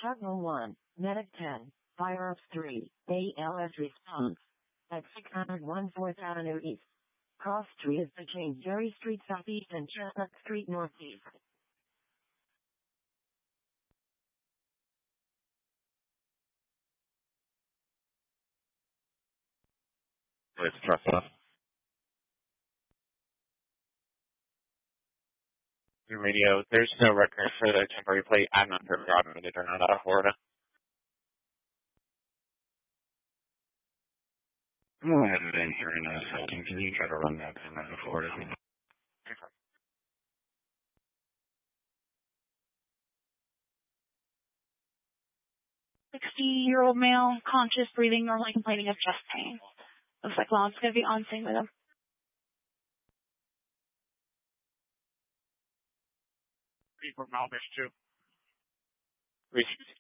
Chicago 1, Medic 10, Fire Ups 3, ALS response. At 601 4th Avenue East. Cross Street is between Jerry Street Southeast and Chestnut Street Northeast. It's Tesla. Radio, there's no record for the temporary plate. I'm not sure if you're automated or not out of Florida. I'm going to have it in here in a second. Can you try to run that in out of Florida? Okay. 60-year-old male, conscious, breathing normally, complaining of chest pain. Looks like Lon's going to be on scene with him. Report Malvish 2.